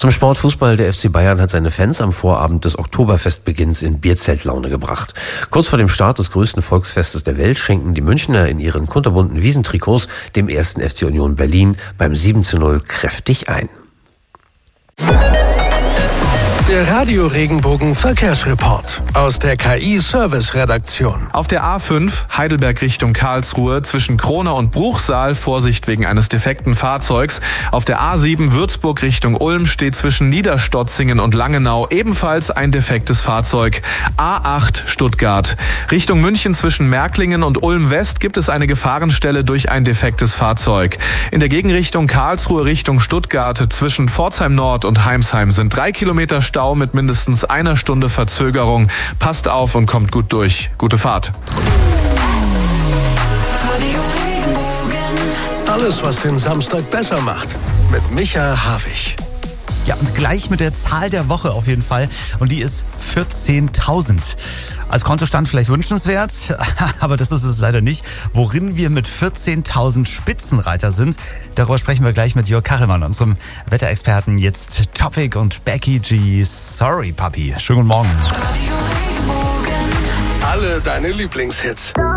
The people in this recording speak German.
Zum Sportfußball. Der FC Bayern hat seine Fans am Vorabend des Oktoberfestbeginns in Bierzeltlaune gebracht. Kurz vor dem Start des größten Volksfestes der Welt schenken die Münchner in ihren kunterbunten Wiesentrikots dem 1. FC Union Berlin beim 7:0 kräftig ein. Der Radio-Regenbogen Verkehrsreport aus der KI-Service-Redaktion. Auf der A5 Heidelberg Richtung Karlsruhe zwischen Kronau und Bruchsal Vorsicht wegen eines defekten Fahrzeugs. Auf der A7 Würzburg Richtung Ulm steht zwischen Niederstotzingen und Langenau ebenfalls ein defektes Fahrzeug. A8 Stuttgart Richtung München zwischen Märklingen und Ulm West gibt es eine Gefahrenstelle durch ein defektes Fahrzeug. In der Gegenrichtung Karlsruhe Richtung Stuttgart zwischen Pforzheim Nord und Heimsheim sind 3 Kilometer Stau mit mindestens einer Stunde Verzögerung. Passt auf und kommt gut durch. Gute Fahrt. Alles, was den Samstag besser macht. Mit Micha Havig. Ja, und gleich mit der Zahl der Woche auf jeden Fall. Und die ist 14.000. Als Kontostand vielleicht wünschenswert, aber das ist es leider nicht. Worin wir mit 14.000 Spitzenreiter sind, darüber sprechen wir gleich mit Jörg Kachelmann, unserem Wetterexperten. Jetzt Topic und Becky G. Sorry, Papi. Schönen guten Morgen. Alle deine Lieblingshits.